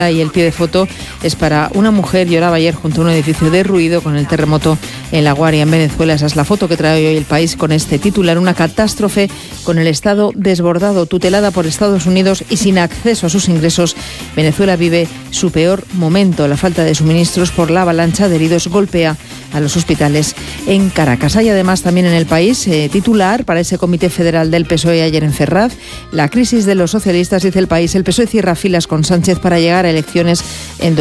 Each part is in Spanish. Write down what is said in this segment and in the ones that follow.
Y el pie de foto es para una mujer, lloraba ayer junto a un edificio derruido con el terremoto en La Guaria, en Venezuela. Esa es la foto que trae hoy El País con este titular: una catástrofe con el Estado desbordado, tutelada por Estados Unidos y sin acceso a sus ingresos. Venezuela vive su peor momento. La falta de suministros por la avalancha de heridos golpea a los hospitales en Caracas. Hay además también en El País titular para ese Comité Federal del PSOE ayer en Ferraz: la crisis de los socialistas, dice El País. El PSOE cierra filas con Sánchez para llegar a elecciones en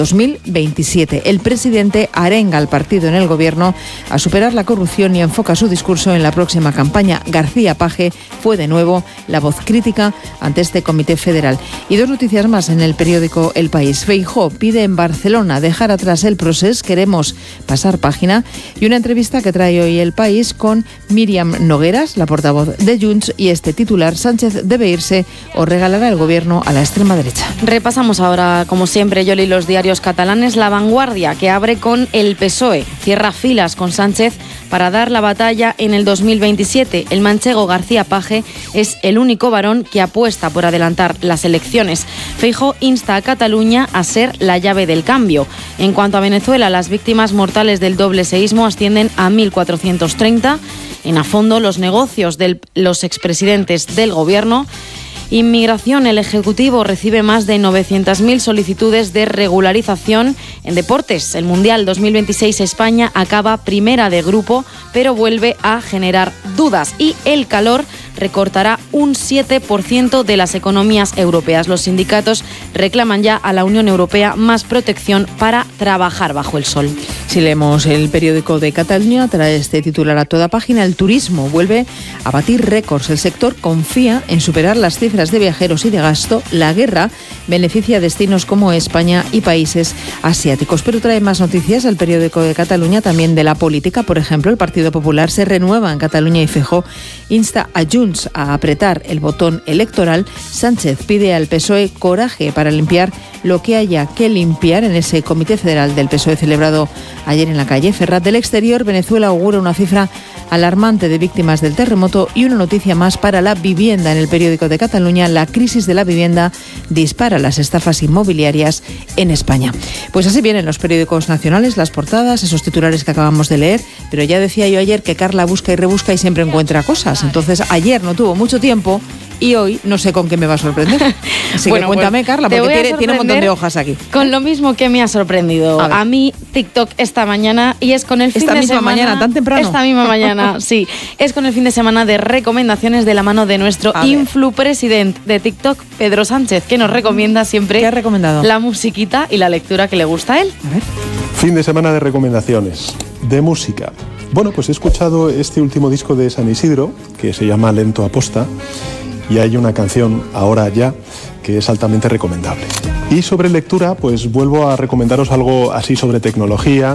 2027. El presidente arenga al partido en el gobierno a superar la corrupción y enfoca su discurso en la próxima campaña. García Page fue de nuevo la voz crítica ante este Comité Federal. Y dos noticias más en el periódico El País. Feijóo pide en Barcelona dejar atrás el procés, queremos pasar página. Y una entrevista que trae hoy El País con Míriam Nogueras, la portavoz de Junts, y este titular: Sánchez debe irse o regalará el gobierno a la extrema derecha. Repasamos ahora, como siempre, Yoli, los diarios catalanes. La Vanguardia, que abre con el PSOE, cierra filas con Sánchez para dar la batalla en el 2027. El manchego García Page es el único varón que apuesta por adelantar las elecciones. Feijóo insta a Cataluña a ser la llave del cambio. En cuanto a Venezuela, las víctimas mortales del doble seísmo ascienden a 1.430. En a fondo, los negocios de los expresidentes del gobierno. Inmigración, el Ejecutivo recibe más de 900.000 solicitudes de regularización. En deportes, el Mundial 2026, España acaba primera de grupo, pero vuelve a generar dudas. Y el calor recortará un 7% de las economías europeas. Los sindicatos reclaman ya a la Unión Europea más protección para trabajar bajo el sol. Si leemos el periódico de Cataluña, trae este titular a toda página: el turismo vuelve a batir récords. El sector confía en superar las cifras de viajeros y de gasto. La guerra beneficia a destinos como España y países asiáticos. Pero trae más noticias el periódico de Cataluña, también de la política. Por ejemplo, el Partido Popular se renueva en Cataluña y Feijóo insta a Junts a apretar el botón electoral. Sánchez pide al PSOE coraje para limpiar lo que haya que limpiar en ese Comité Federal del PSOE celebrado ayer en la calle Ferraz. Del exterior, Venezuela augura una cifra alarmante de víctimas del terremoto. Y una noticia más para la vivienda en el periódico de Cataluña: la crisis de la vivienda dispara las estafas inmobiliarias en España. Pues así vienen los periódicos nacionales, las portadas, esos titulares que acabamos de leer. Pero ya decía yo ayer que Carla busca y rebusca y siempre encuentra cosas. Entonces ayer no tuvo mucho tiempo y hoy no sé con qué me va a sorprender. Así que cuéntame, Carla, porque tiene un montón de hojas aquí. Con lo mismo que me ha sorprendido a mí TikTok esta mañana, y es con el fin de semana. ¿Esta misma mañana, tan temprano? Esta misma mañana, sí. Es con el fin de semana de recomendaciones de la mano de nuestro influpresident de TikTok, Pedro Sánchez, que nos recomienda siempre. ¿Qué ha recomendado? La musiquita y la lectura que le gusta a él. A ver. Fin de semana de recomendaciones de música. Bueno, pues he escuchado este último disco de San Isidro, que se llama Lento Aposta, y hay una canción, Ahora Ya, que es altamente recomendable. Y sobre lectura, pues vuelvo a recomendaros algo así sobre tecnología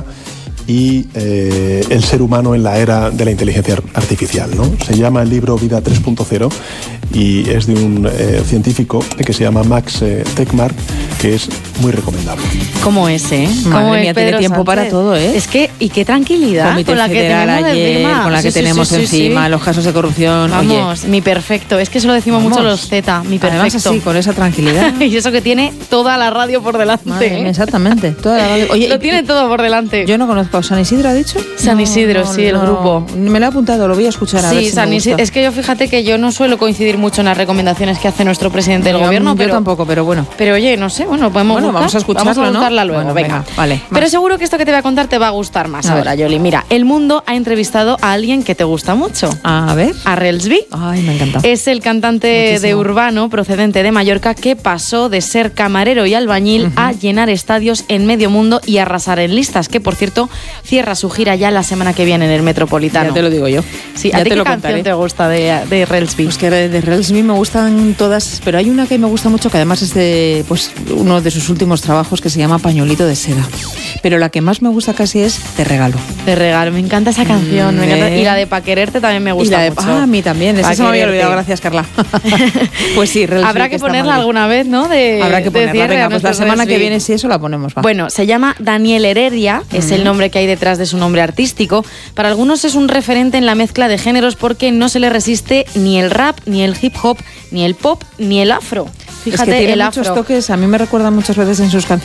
y el ser humano en la era de la inteligencia artificial, ¿no? Se llama el libro Vida 3.0 y es de un científico que se llama Max Tegmark, que es muy recomendable. ¿Cómo es, Madre mía, tiene tiempo Sánchez para todo, ¿eh? Es que, y qué tranquilidad Comité con la que tenemos ayer, encima. con la que tenemos encima, los casos de corrupción. Vamos, mi perfecto. Es que eso lo decimos mucho los Z, mi perfecto. Además así, con esa tranquilidad. Y eso que tiene toda la radio por delante. Madre, exactamente, toda la radio. Oye, lo tiene todo por delante. Yo no conozco. ¿San Isidro ha dicho? San Isidro, sí, el grupo. Me lo he apuntado, lo voy a escuchar a ver si San Isidro. Es que yo, fíjate que yo no suelo coincidir mucho en las recomendaciones que hace nuestro presidente del gobierno. Yo tampoco, pero bueno. Pero oye, no sé, podemos buscar. Vamos a escucharlo, vamos a buscarla ¿no? luego, venga. Vale. Pero seguro que esto que te voy a contar te va a gustar más ahora, Yoli. Mira, El Mundo ha entrevistado a alguien que te gusta mucho. A ver. A Relsby. Ay, me encanta. Es el cantante de Urbano, procedente de Mallorca, que pasó de ser camarero y albañil a llenar estadios en medio mundo y arrasar en listas, que por cierto cierra su gira ya la semana que viene en el Metropolitano. Ya te lo digo yo. Sí, ya ¿a ti te qué lo canción contaré. te gusta de Relsby? Pues que de Relsby me gustan todas, pero hay una que me gusta mucho, que además es de uno de sus últimos trabajos, que se llama Pañuelito de Seda. Pero la que más me gusta casi es Te Regalo. Te Regalo, me encanta esa canción. Me encanta. Y la de Pa' Quererte también me gusta mucho. A mí también, esa se me había olvidado, gracias Carla. Pues sí, Relsby. Habrá que ponerla alguna vez, ¿no? Habrá que ponerla, venga, pues la semana que viene si eso la ponemos. Va. Bueno, se llama Daniel Heredia, es el nombre que hay detrás de su nombre artístico. Para algunos es un referente en la mezcla de géneros porque no se le resiste ni el rap, ni el hip hop, ni el pop, ni el afro. fíjate, es que tiene el muchos afro. toques, a mí me recuerda muchas veces en sus canciones